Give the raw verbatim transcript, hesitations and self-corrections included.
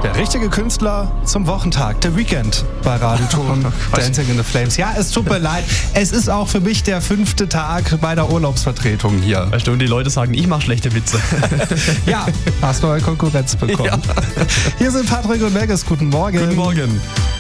Der richtige Künstler zum Wochentag, The Weeknd bei Radioton, Dancing in the Flames. Ja, es tut mir leid, es ist auch für mich der fünfte Tag bei der Urlaubsvertretung hier. Weißt du, und die Leute sagen, ich mache schlechte Witze. Ja, hast du mal Konkurrenz bekommen. Ja. Hier sind Patrick und Megas, guten Morgen. Guten Morgen.